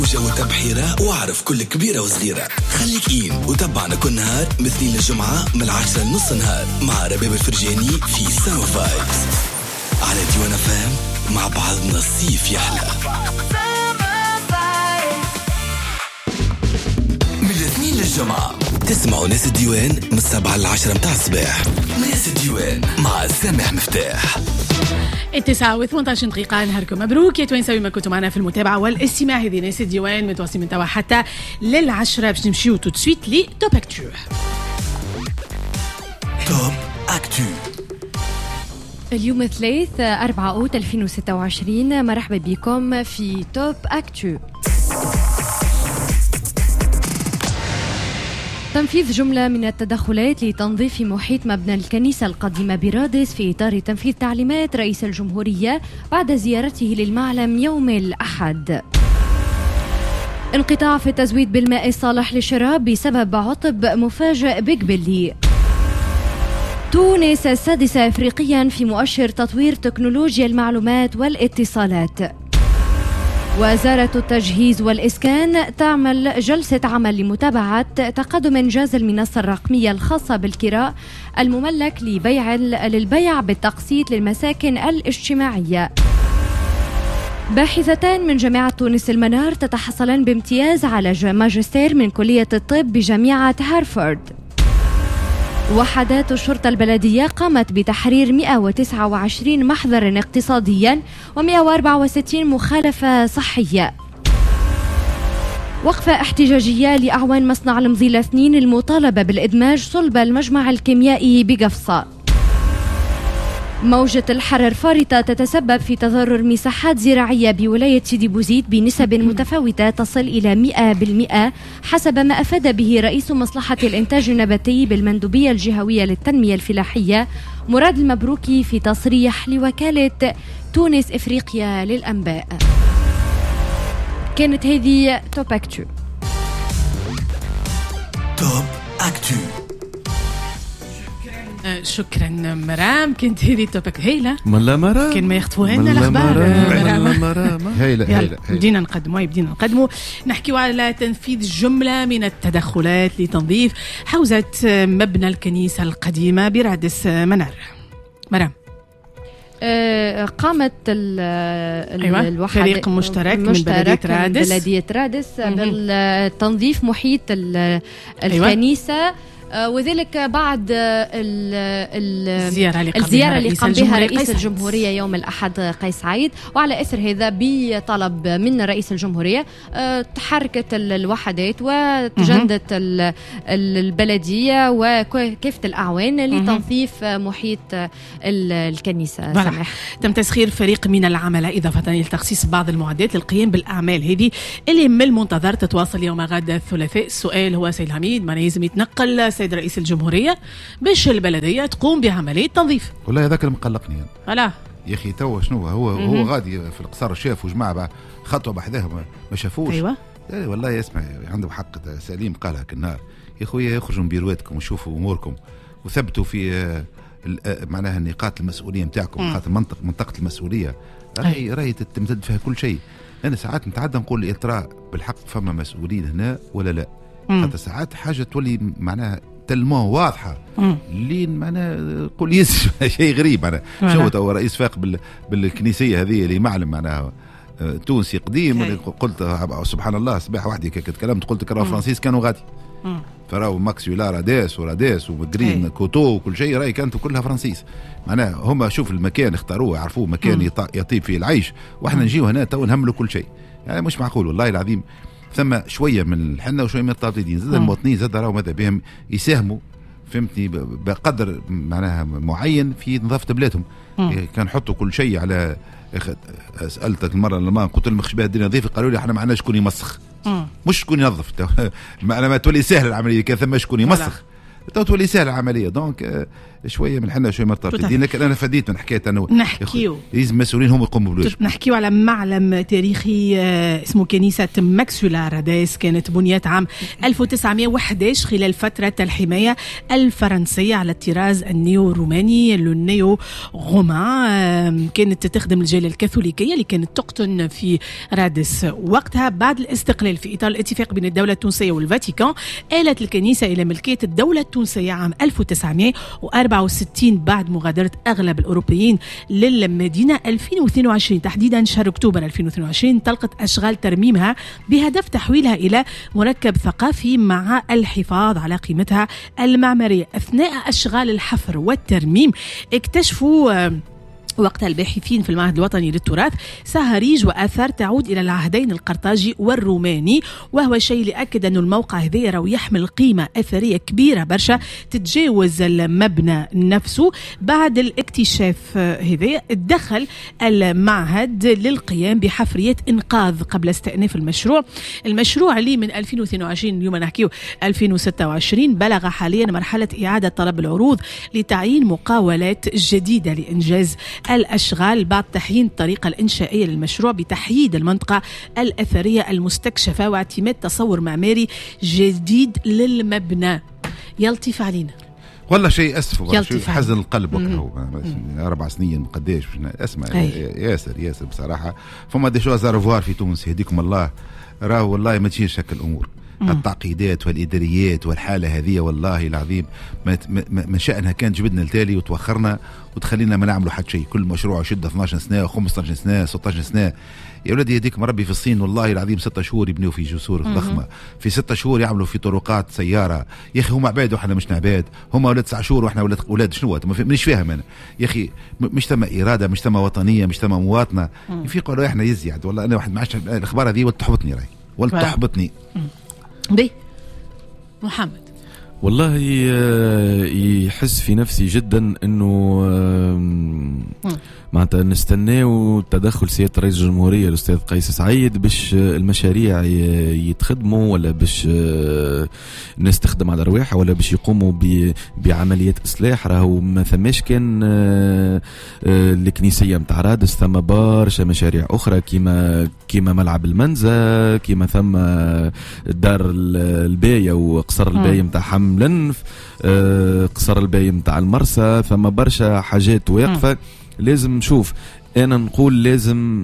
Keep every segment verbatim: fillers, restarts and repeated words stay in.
وجو تبحيرة واعرف كل كبيرة وصغيرة. خليك إين وتابعنا كل نهار مثلين الجمعة من العشرة لنص نهار مع رباب الفرجاني في سما فايبس على ديوان فام. مع بعضنا الصيف يحلى من الاثنين للجمعة. تسمعوا ناس الديوان من السبعة للعشرة متاع الصباح. ناس الديوان مع سامح مفتاح. التسعة وثمانية عشر دقيقة. نهاركم مبروك يا توين، سوي ما كنتوا معنا في المتابعة والاستماع. هذه ناس الديوان متواصلين من توا حتى للعشرة باش نمشيو تو سويت لي توب اكتو. توب اكتو اليوم الثلاث أربعة أوت ألفين وستة وعشرين. مرحبا بكم في توب اكتو. تنفيذ جملة من التدخلات لتنظيف محيط مبنى الكنيسة القديمة برادس في إطار تنفيذ تعليمات رئيس الجمهورية بعد زيارته للمعلم يوم الأحد. انقطاع في التزويد بالماء الصالح للشراب بسبب عطب مفاجئ بقبلي. تونس السادسة أفريقيا في مؤشر تطوير تكنولوجيا المعلومات والاتصالات. وزارة التجهيز والإسكان تعمل جلسة عمل لمتابعة تقدم إنجاز المنصة الرقمية الخاصة بالكراء المملك لبيع للبيع بالتقسيط للمساكن الاجتماعية. باحثتان من جامعة تونس المنار تتحصلان بامتياز على ماجستير من كلية الطب بجامعة هارفارد. وحدات الشرطة البلدية قامت بتحرير مئة وتسعة وعشرين محضرا اقتصاديا ومئة وأربعة وستين مخالفة صحية. وقفة احتجاجية لأعوان مصنع المظيلة اثنين المطالبة بالإدماج صلب المجمع الكيميائي بقفصة. موجة الحر الفارطة تتسبب في تضرر مساحات زراعية بولاية سيدي بوزيد بنسب متفاوتة تصل إلى مئة بالمئة حسب ما أفاد به رئيس مصلحة الإنتاج النباتي بالمندوبية الجهوية للتنمية الفلاحية مراد المبروكي في تصريح لوكالة تونس إفريقيا للأنباء. كانت هذه توب اكتو. توب اكتو. شكرا مرام. كنت هذه توبك هيلة ملا مرام كان ما يخطفوها لنا الأخبار. مرام هيلة هيلة بدينا نقدموا بدينا نقدموا نحكيوا على تنفيذ جملة من التدخلات لتنظيف حوزة مبنى الكنيسة القديمة برادس منار. مرام قامت أيوة. الوحدة فريق مشترك, مشترك من بلدية رادس, من بلدية رادس بالتنظيف محيط الكنيسة. أيوة. وذلك بعد الزيارة اللي الزيارة اللي قام بها رئيس الجمهورية يوم الأحد قيس سعيد. وعلى أثر هذا بطلب من رئيس الجمهورية تحركت الوحدات وتجندت البلدية وكافة الأعوان لتنظيف محيط الكنيسة. سمح. تم تسخير فريق من العمل إضافة لتخصيص بعض المعدات للقيام بالأعمال هذه اللي من المنتظر تتواصل يوم غد الثلاثاء. السؤال هو سيد الحميد ما لازم يتنقل سيد رئيس الجمهورية باش البلدية تقوم بعملية تنظيف؟ والله هذاك اللي مقلقني يعني. ألا يا أخي توا شنو هو مم. هو غادي في القصار شافوا جماعة خطوة بحذاها ما شافوش. أيوة. يعني والله يسمع عنده حق سليم قالها كالنار. يا خويا يخرجوا من بيرواتكم وشوفوا أموركم وثبتوا في معناها النقاط المسؤولية متاعكم. خاطر منطق منطقة المسؤولية راهي راهي تمتد فيها كل شيء. أنا ساعات نتعدى نقول يا ترى بالحق فما مسؤولين هنا ولا لا. خاطر ساعات حاجة تولي معناها تلمو واضحة لين معناها قول يس شيء غريب. أنا شو تو رئيس فاق بال بالكنيسية هذه اللي معلم معناها تونسي قديم. قلت سبحان الله صباح واحدة كلمت قلت كراو فرانسيس كانوا غادي فراو ماكس ولا راداس وراداس وجرين كوتو وكل شيء راي كانت كلها فرانسيس. معناها هم شوف المكان اختاروه يعرفوه مكان يطيب فيه العيش واحنا نجيو هنا تو نهملوا كل شيء. يعني مش معقول والله العظيم. ثم شويه من الحنه وشويه من الطابلين زاد المواطنين زاد راهو ماذا بهم يساهموا فهمتني بقدر معناها معين في نظافه بلادهم. كان حطوا كل شيء على سالتك المره لما قلت لهم خش بها الدنيا نظيفه قالوا لي احنا ما عندناش شكون يمسخ. مش شكون ينظف معنا ما تولي سهل العمليه كان ثم شكون يمسخ. تو تولي سهله عمليه. دونك شويه من حنا شويه مرتبطين. لكن انا فديت من حكايه انه نحكيو لازم المسؤولين هم يقوموا بالواجب. نحكيو على معلم تاريخي اسمه كنيسه ماكسولا راديس، كانت بنيت عام ألف وتسعمائة وأحد عشر خلال فتره الحمايه الفرنسيه على الطراز النيو روماني النيو رومان. كانت تخدم الجاليه الكاثوليكيه اللي كانت تقطن في رادس وقتها. بعد الاستقلال في اطار الاتفاق بين الدوله التونسيه والفاتيكان، آلت الكنيسه الى ملكيه الدوله التونسيه عام ألف وتسعمائة وأربعة وستين بعد مغادرة أغلب الأوروبيين للمدينة. ألفين واثنين وعشرين تحديدا شهر أكتوبر ألفين واثنين وعشرين طلقت أشغال ترميمها بهدف تحويلها إلى مركب ثقافي مع الحفاظ على قيمتها المعمارية. أثناء أشغال الحفر والترميم اكتشفوا وقتها الباحثين في المعهد الوطني للتراث سهريج وآثار تعود إلى العهدين القرطاجي والروماني، وهو الشيء اللي أكد أنه الموقع هذا راهو يحمل قيمة أثرية كبيرة برشا تتجاوز المبنى نفسه. بعد الاكتشاف هذا اتدخل المعهد للقيام بحفريات إنقاذ قبل استئناف المشروع. المشروع اللي من ألفين واثنين وعشرين اليوم نحكيه ألفين وستة وعشرين بلغ حاليا مرحلة إعادة طلب العروض لتعيين مقاولات جديدة لإنجاز الأشغال بعد تحيين الطريقة الإنشائية للمشروع بتحييد المنطقة الأثرية المستكشفة واعتماد تصور معماري جديد للمبنى. يلطف علينا والله شيء أسف حزن القلب وقته أربع سنين قديش أسمع ياسر ياسر بصراحة. فما دي شو زارفوار في تونس يهديكم الله، راه والله ما تشير شكل الأمور. التعقيدات والإداريات والحالة هذه والله العظيم من شأنها كان جبدنا التالي وتوخرنا وتخلينا ما نعملوا حد شيء. كل مشروع شدة اثناشر سنة وخمسة سنة ستة عشر سنة. يا ولدي يهديكم ربي في الصين والله العظيم ستة شهور يبنوا في جسور ضخمة، في ستة شهور يعملوا في طرقات سيارة. يا أخي هم عباد وإحنا مش عباد، هم أولاد تسعة شهور وإحنا أولاد أولاد شنو؟ مش فاهم أنا يا أخي. مش تم إرادة، مش تم وطنية، مش تم مواطنة. يفيق قالوا إحنا يزيد والله. أنا واحد معاش الأخبار هذه وتحبطني راي وتحبطني. بي محمد والله يحس في نفسي جدا انه معناتها نستناو تدخل سيادة رئيس الجمهورية الأستاذ قيس سعيد باش المشاريع يتخدموا ولا باش الناس تخدم على رواحها ولا باش يقوموا بعمليات إصلاح. راهو ما ثماش كان الكنيسية متاع رادس، ثم برشا مشاريع أخرى كيما كيما ملعب المنزة، كيما ثم دار الباية وقصر الباية متاع حمل الانف، قصر الباية متاع المرسى، ثم برشا حاجات واقفة. لازم نشوف، أنا نقول لازم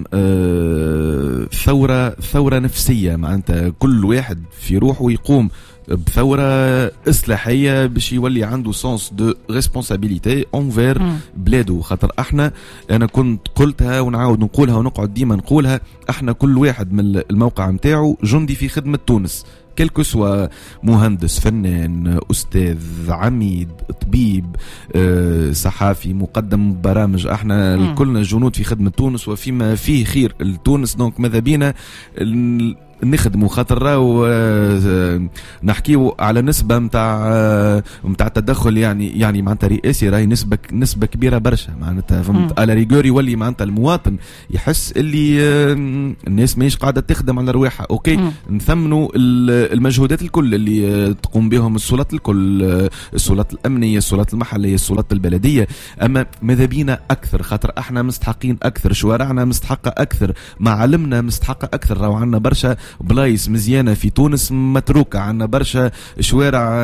آه ثورة ثورة نفسية، معناتها كل واحد في روحه يقوم بثورة إصلاحية باش يولي عنده سونس دو ريسبونسابيليتي اونفير بلادو. خاطر احنا أنا كنت قلتها ونعاود نقولها ونقعد ديما نقولها، احنا كل واحد من الموقع متاعه جندي في خدمة تونس، كل سوا مهندس، فنان، أستاذ، عميد، طبيب، أه، صحافي، مقدم برامج. احنا كلنا جنود في خدمة تونس وفيما فيه خير لتونس. دونك ماذا بينا نخدموا. خاطر راهو أه نحكيو على نسبة متاع أه متاع التدخل يعني يعني معناتها رئاسي، راهي نسبة نسبة كبيرة برشا. معناتها فهمت على ريغور يولي معناتها المواطن يحس اللي أه الناس ماهيش قاعدة تخدم على رواحها. اوكي مم. نثمنوا المجهودات الكل اللي أه تقوم بهم السلطات الكل، أه السلطات الأمنية، السلطات المحلية، السلطات البلدية. اما ماذا بينا اكثر، خاطر احنا مستحقين اكثر، شوارعنا مستحقة اكثر، معالمنا مستحقة اكثر. راهو عندنا برشا بلايص مزيانة في تونس متروكة، عنا برشا شوارع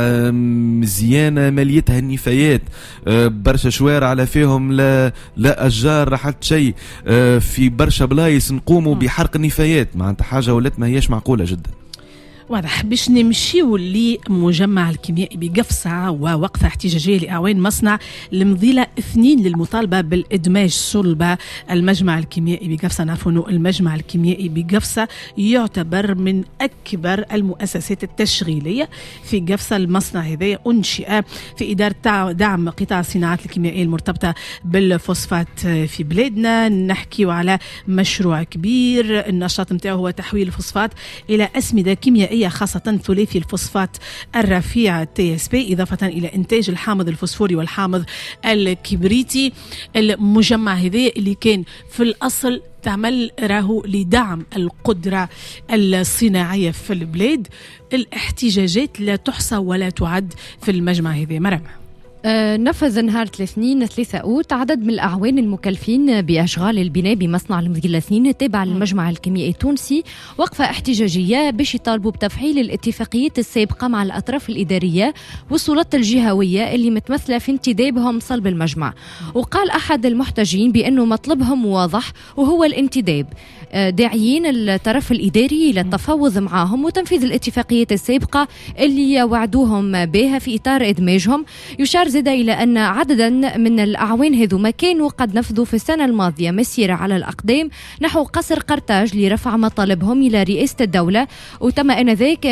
مزيانة مليتها النفايات، برشا شوارع على فيهم لا لا أشجار حتى شيء، في برشا بلايص نقوموا بحرق النفايات. معناتها حاجة ولات ما هيش معقولة جدا. واضح. باش نمشيو لمجمع الكيميائي بقفصة ووقفة احتجاجية لأعوان مصنع المضيلة اثنين للمطالبة بالإدماج صلب المجمع الكيميائي بقفصة. نعرفوا أنه المجمع الكيميائي بقفصة يعتبر من أكبر المؤسسات التشغيلية في قفصة. المصنع هذا أنشئ في إدارة دعم قطاع الصناعات الكيميائية المرتبطة بالفوسفات في بلادنا. نحكي على مشروع كبير، النشاط متاعه هو تحويل الفوسفات إلى أسمدة كيميائية الغذائية خاصة ثلاثي الفوسفات الرفيع تي اس بي، إضافة إلى إنتاج الحامض الفوسفوري والحامض الكبريتي. المجمع هذا اللي كان في الأصل تعمل راهو لدعم القدرة الصناعية في البلاد. الاحتجاجات لا تحصى ولا تعد في المجمع هذا. مرام آه، نفذ نهار الاثنين ثلاثة أوت عدد من الأعوان المكلفين بأشغال البناء بمصنع المثلثين التابع للمجمع الكيميائي التونسي وقفة احتجاجية باش يطالبوا بتفعيل الاتفاقيات السابقة مع الأطراف الإدارية والسلطات الجهوية اللي متمثلة في انتدابهم صلب المجمع. وقال أحد المحتجين بأنه مطلبهم واضح وهو الانتداب، آه، داعيين الطرف الإداري للتفاوض معهم وتنفيذ الاتفاقيات السابقة اللي وعدوهم بها في إطار إدماجهم. يشار زاد إلى أن عددا من الأعوان هذوما كانوا قد نفذوا في السنة الماضية مسيرة على الأقدام نحو قصر قرطاج لرفع مطالبهم إلى رئاسة الدولة، وتم آنذاك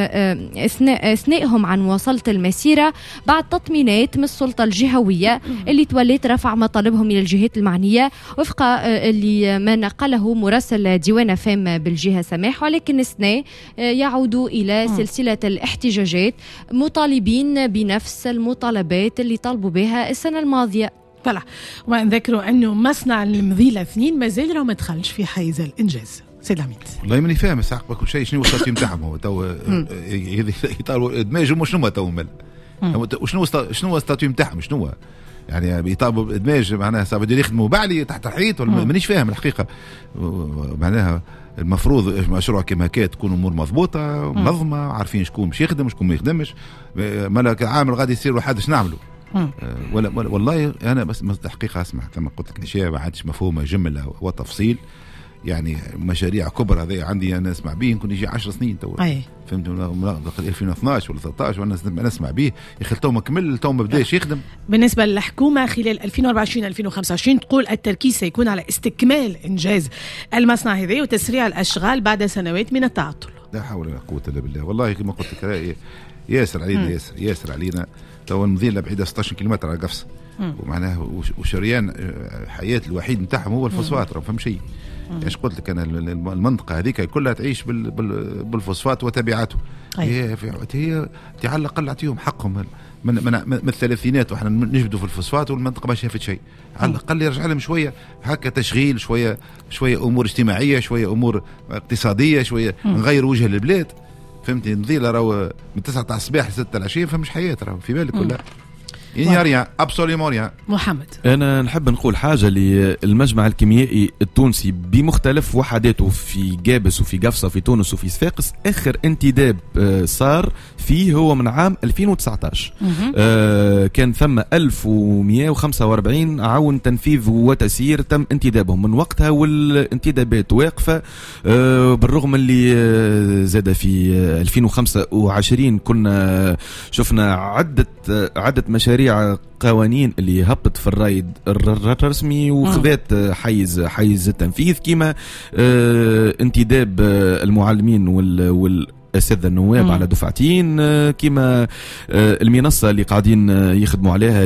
إثنائهم عن مواصلة المسيرة بعد تطمينات من السلطة الجهوية اللي توليت رفع مطالبهم إلى الجهات المعنية وفق اللي ما نقله مراسل ديوان فام بالجهة سماح. ولكن اثناء يعودوا إلى سلسلة الاحتجاجات مطالبين بنفس المطالبات اللي طالبوا بها السنة الماضية. طلع ونذكروا أنه مصنع المذيلة اثنين ما زال ما دخلش في حيز الإنجاز. سيد العميد والله ماني فاهم ساق كل شيء شنو وصلت نتاعهم هو تو يطالبوا ادماج ومش شنو تو مل وشنو شنو الستاتيو نتاعهم شنو يعني يطالبوا ادماج معناها صار بده يخدموا بعلي تحت الحيط ولا مانيش فاهم الحقيقة. معناها المفروض مشروع كما هكا تكون امور مضبوطه منظمه عارفين شكون باش يخدم شكون ما يخدمش. مالك عامل غادي يصير واحد اش نعملوا ولا والله انا بس الحقيقه اسمع كما قلت لك اشياء ما عادش مفهومه جمله وتفصيل. يعني مشاريع كبرى هذه عندي انا اسمع به يمكن يجي عشر سنين تو فهمت ألفين واثناشر ولا ثلاثة عشر وانا نسمع به يخل تو ما كمل تو ما بداش يخدم. بالنسبه للحكومه خلال ألفين وأربعة وعشرين ألفين وخمسة وعشرين تقول التركيز سيكون على استكمال انجاز المصنع هذا وتسريع الاشغال بعد سنوات من التعطل. لا حول ولا قوه الا بالله والله كما قلت لك ياسر علينا ياسر ياسر علينا. تو المذيله بعيده ستة عشر كيلومتر على قفص ومعناه وشريان حياه الوحيد نتاعهم هو الفوسفات. راه فهم شيء ايش قلت لك انا المنطقه هذيك كلها تعيش بالفوسفات وتبعاته. هي هي على الاقل اعطيهم حقهم من من, من الثلاثينات واحنا نجبدوا في الفوسفات والمنطقه ما شافت شيء. على الاقل يرجع لهم شويه هكا تشغيل شويه شويه امور اجتماعيه شويه امور اقتصاديه شويه نغير وجه للبلاد. فهمتي نضيله راهو من تسعة تاع الصباح لستة العشيه فمش حياه راهو في بالك كلها يعني ريان ابسوليومون ريان. محمد انا نحب نقول حاجه للمجمع الكيميائي التونسي بمختلف وحداته في جابس وفي قفصه وفي تونس وفي صفاقس. اخر انتداب صار فيه هو من عام ألفين وتسعة عشر آه كان ثم ألف ومئة وخمسة وأربعين عون تنفيذ وتسيير تم انتدابهم من وقتها والانتدابات واقفه. آه بالرغم اللي آه زاد في آه ألفين وخمسة وعشرين كنا شفنا عده آه عده مشاريع قوانين اللي هبطت في الرايد الرسمي وخذت حيز حيز التنفيذ كما اه انتداب المعلمين وال, وال السادة النواب على دفعتين كما المنصة اللي قاعدين يخدموا عليها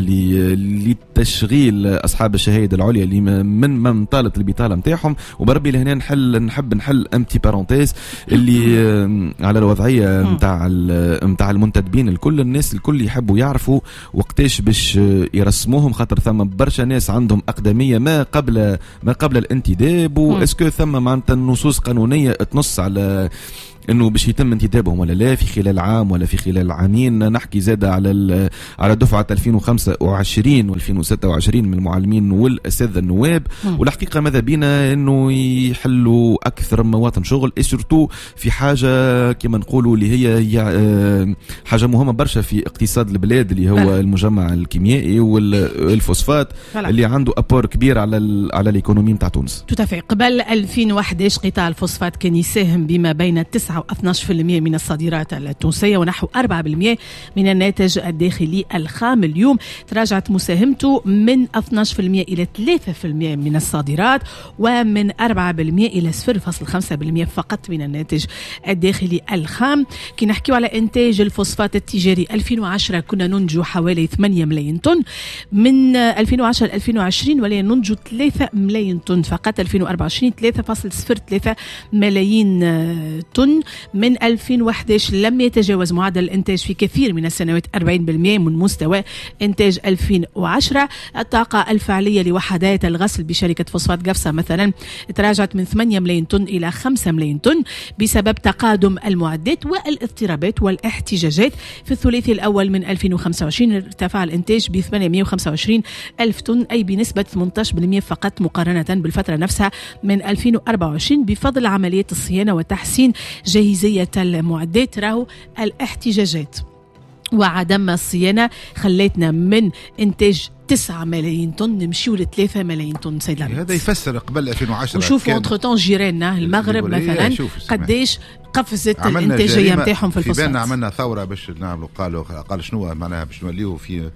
لتشغيل أصحاب الشهادة العليا اللي من من طالت البطالة متاعهم. وبربي لهنا نحل نحب نحل امتي بارونتيز اللي على الوضعية متاع متاع المنتدبين الكل. الناس الكل يحبوا يعرفوا وقتاش باش يرسموهم خاطر ثم برشا ناس عندهم أقدمية ما قبل ما قبل الانتداب. واسكو ثم معناتها النصوص قانونية تنص على انه باش يتم انتدابهم ولا لا في خلال عام ولا في خلال عامين. نحكي زاده على على دفعه ألفين وخمسة وعشرين وألفين وستة وعشرين من المعلمين والاساتذه النواب. والحقيقه ماذا بينا انه يحلوا اكثر مواطن شغل سورتو في حاجه كما نقولوا اللي هي حاجه مهمه برشا في اقتصاد البلاد اللي هو المجمع الكيميائي والفوسفات اللي عنده ابور كبير على على الايكونومي نتاع تونس. تتفق قبل ألفين وأحد عشر قطاع الفوسفات كان يساهم بما بين تسعة واثني عشر بالمئة من الصادرات التونسية ونحو أربعة بالمئة من الناتج الداخلي الخام. اليوم تراجعت مساهمته من اثني عشر بالمئة إلى ثلاثة بالمئة من الصادرات ومن أربعة بالمئة إلى صفر فاصلة خمسة بالمئة فقط من الناتج الداخلي الخام. كي نحكيو على إنتاج الفوسفات التجاري ألفين وعشرة كنا ننجو حوالي ثمانية ملايين طن. من ألفين وعشرة ل ألفين وعشرين ولينا ننجو ثلاثة ملايين طن فقط. ألفين وأربعة وعشرين ثلاثة فاصلة صفر ثلاثة ملايين طن. طن. من ألفين وإحدى عشر لم يتجاوز معدل الإنتاج في كثير من السنوات أربعين بالمئة من مستوى إنتاج ألفين وعشرة. الطاقة الفعلية لوحدات الغسل بشركة فوسفات قفصة مثلا تراجعت من ثمانية ملايين طن إلى خمسة ملايين طن بسبب تقادم المعدات والاضطرابات والاحتجاجات. في الثلاثي الأول من ألفين وخمسة وعشرين ارتفع الإنتاج ب ثمانمائة وخمسة وعشرين ألف طن، أي بنسبة ثمانية عشر بالمئة فقط مقارنة بالفترة نفسها من ألفين وأربعة وعشرين، بفضل عملية الصيانة وتحسين جاهزية المعدات. راهو الاحتجاجات وعدم الصيانة خلتنا من إنتاج تسعة ملايين طن نمشيو لثلاثة ملايين طن. سيد العميد هذا يفسر قبل ألفين وعشرة. وشوفوا انتر جيراننا المغرب مثلا قديش قفزت الانتاجيه نتاعهم في الفوسفات. في بالنا عملنا ثوره باش نعملوا قالوا قال شنو معناها باش نوليو في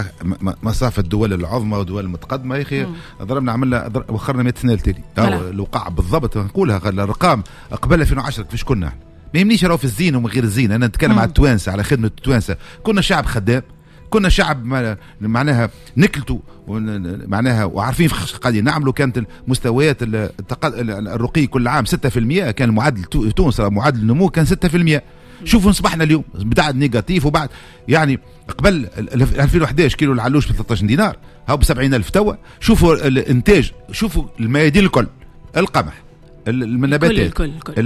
مسافه الدول العظمى والدول المتقدمه. يا اخي ضربنا عملنا وخرنا مئة سنه لتالي الوقع بالضبط. نقولها الارقام قبل ألفين وعشرة كيفاش كنا. ما يهمنيش راهو في الزين ومن غير الزين، انا نتكلم على التوانسه على خدمه التوانسه. كنا شعب خدام، كنا شعب معناها نكلتوا معناها وعارفين قاعدين نعملوا. كانت المستويات الرقي كل عام ستة بالمئة، كان معدل تونس معدل النمو كان ستة بالمئة. شوفوا نصبحنا اليوم بعد نيجاتيف وبعد يعني قبل ألفين وإحدى عشر كيلو العلوش ب ثلاثة عشر دينار هاو ب سبعين ألف توا. شوفوا الانتاج، شوفوا الميادين الكل، القمح، النباتات،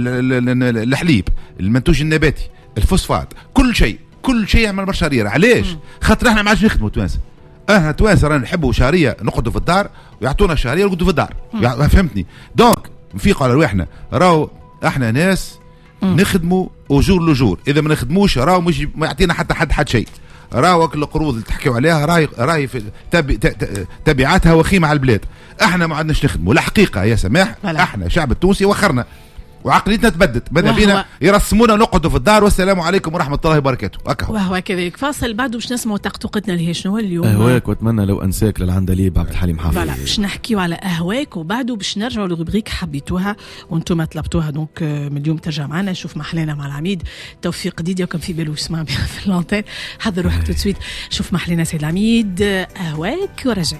الحليب، المنتوج النباتي، الفوسفات، كل شيء كل شيء يعمل برشا ريرة. علاش؟ خاطر احنا ما عادش نخدموا توانسه. احنا توانسه رانا نحبوا شهريه نقعدوا في الدار ويعطونا شهريه نقعدوا في الدار. فهمتني؟ دونك نفيقوا على رواحنا. راهو احنا ناس نخدموا اجور لجور، اذا ما نخدموش راهو مش ما يعطينا حتى حد حد شيء. راهو القروض اللي تحكيوا عليها راهي راهي في تبي تبعاتها وخيمه على البلاد. احنا ما عادناش نخدموا الحقيقه يا سماح. احنا الشعب التونسي وخرنا وعقليتنا تبدت، ماذا بينا يرسمونا نقعدوا في الدار والسلام عليكم ورحمه الله وبركاته. وهو كذلك. فاصل بعد باش نسمعوا طقطقتنا اللي هي شنو اليوم. اهواك واتمنى لو انساك للعندليب عبد الحليم حافظ. فوالا باش نحكيوا على اهواك وبعده باش نرجعوا للروبريك حبيتوها وانتم طلبتوها. دونك من اليوم ترجع معنا نشوف محلنا مع العميد توفيق ديديا وكان في بالو يسمع بها في اللانتين. حضر روحك تو سويت شوف محلنا سيد العميد اهواك ورجعين.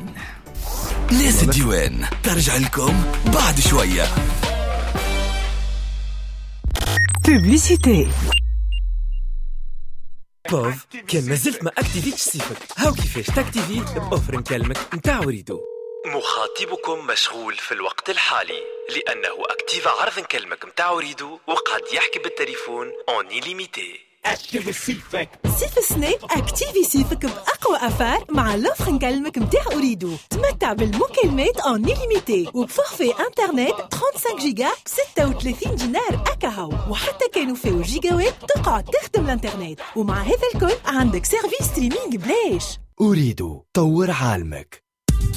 ناس الديوان ترجع لكم بعد شويه. بوبليسيتي. بوف كان مازلت ما اكتيفيتش صيفك، هاو كيفاش تاكتيفي بأوفر نكلمك نتاع وريدو. مخاطبكم مشغول في الوقت الحالي لأنه أكتيف عرض نكلمك نتاع وريدو وقد يحكي بالتليفون اون ليميتي. اكتيفي صيفك صيف السنة. اكتيفي صيفك بأقوى أفار مع لوفر نكلمك متاع أريدو. تمتع بالمكالمات اون ليميتي وبفورفي انترنت خمسة وثلاثين جيجا ب ستة وثلاثين دينار أكاهو، وحتى كانوا فيه جيجاوات تقعد تخدم الانترنت. ومع هذا الكل عندك سيرفيس ستريمينج بلاش. أريدو طور عالمك.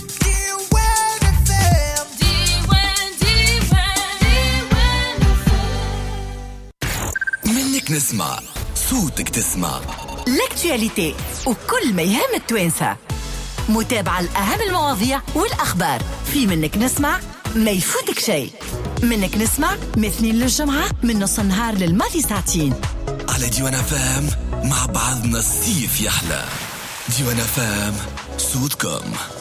منك نسمع صوتك تسمع لاكتواليتي وكل ما يهم التوانسة. متابعة الأهم المواضيع والأخبار في منك نسمع، ما يفوتك شيء. منك نسمع مثنين للجمعة من نص النهار للماضي ساعتين على ديوانا فام. مع بعضنا الصيف يحلى. ديوانا فام صوتكم.